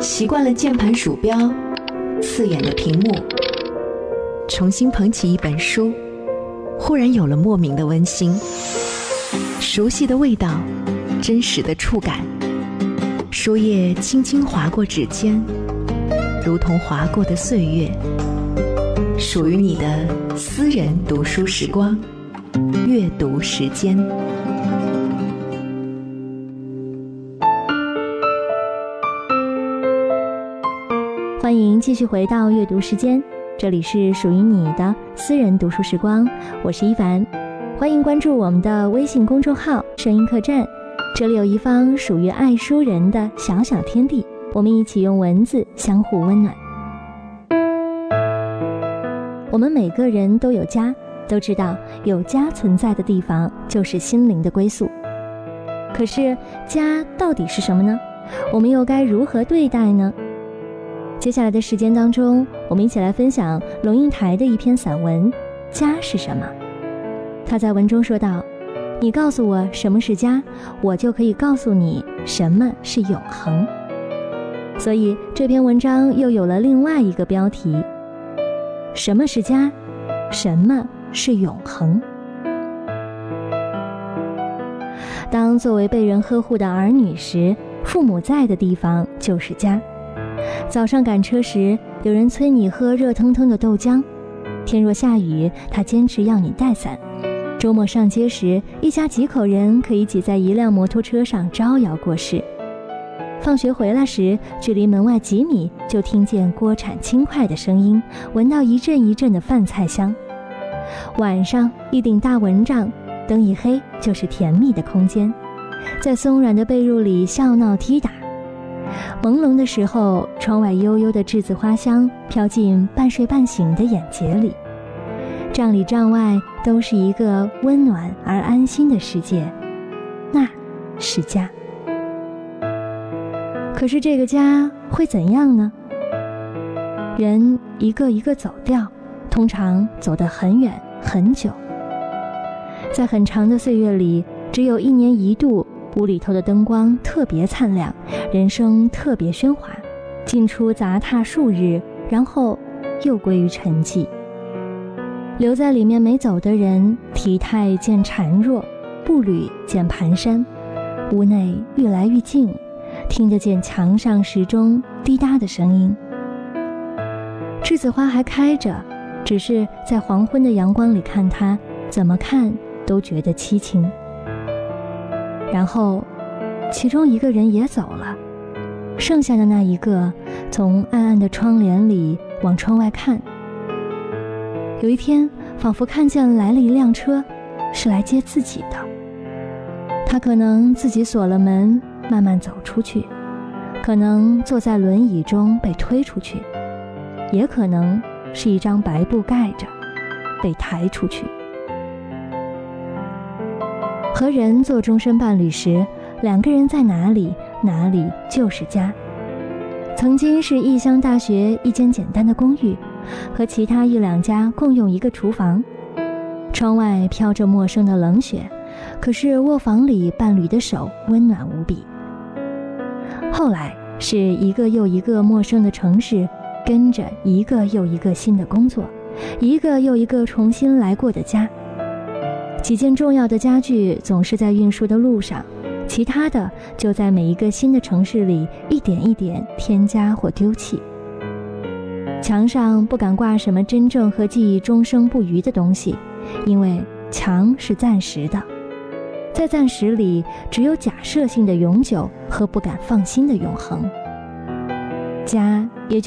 习惯了键盘鼠标，刺眼的屏幕，重新捧起一本书，忽然有了莫名的温馨。熟悉的味道，真实的触感，书页轻轻划过指尖，如同划过的岁月，属于你的私人读书时光，阅读时间。 欢迎继续回到阅读时间，这里是属于你的私人读书时光，我是一凡。欢迎关注我们的微信公众号声音客栈，这里有一方属于爱书人的小小天地，我们一起用文字相互温暖。我们每个人都有家，都知道有家存在的地方就是心灵的归宿。可是家到底是什么呢？我们又该如何对待呢？接下来的时间当中，我们一起来分享龙应台的一篇散文《家是什么》。他在文中说道，你告诉我什么是家，我就可以告诉你什么是永恒。所以这篇文章又有了另外一个标题，什么是家，什么是永恒。当作为被人呵护的儿女时，父母在的地方就是家。早上赶车时，有人催你喝热腾腾的豆浆，天若下雨，他坚持要你带伞。周末上街时，一家几口人可以挤在一辆摩托车上招摇过市。放学回来时，距离门外几米就听见锅铲轻快的声音，闻到一阵一阵的饭菜香。晚上一顶大蚊帐，灯一黑就是甜蜜的空间，在松软的被褥里笑闹踢打。朦胧的时候，窗外悠悠的栀子花香飘进半睡半醒的眼睫里，帐里帐外都是一个温暖而安心的世界，那是家。可是这个家会怎样呢？人一个一个走掉，通常走得很远很久。在很长的岁月里，只有一年一度，屋里头的灯光特别灿亮，人声特别喧哗，进出杂沓数日，然后又归于沉寂。留在里面没走的人，体态渐孱弱，步履渐蹒跚，屋内愈来愈静，听得见墙上时钟滴答的声音。栀子花还开着，只是在黄昏的阳光里看它，怎么看都觉得凄清。然后其中一个人也走了，剩下的那一个从暗暗的窗帘里往窗外看。有一天仿佛看见来了一辆车，是来接自己的。他可能自己锁了门慢慢走出去，可能坐在轮椅中被推出去，也可能是一张白布盖着被抬出去。和人做终身伴侣时，两个人在哪里，哪里就是家。曾经是异乡大学一间简单的公寓，和其他一两家共用一个厨房。窗外飘着陌生的冷雪，可是卧房里伴侣的手温暖无比。后来是一个又一个陌生的城市，跟着一个又一个新的工作，一个又一个重新来过的家。几件重要的家具总是在运输的路上，其他的就在每一个新的城市里一点一点添加或丢弃。墙上不敢挂什么真正和记忆终生不渝的东西，因为墙是暂时的，在暂时里只有假设性的永久和不敢放心的永恒。家也就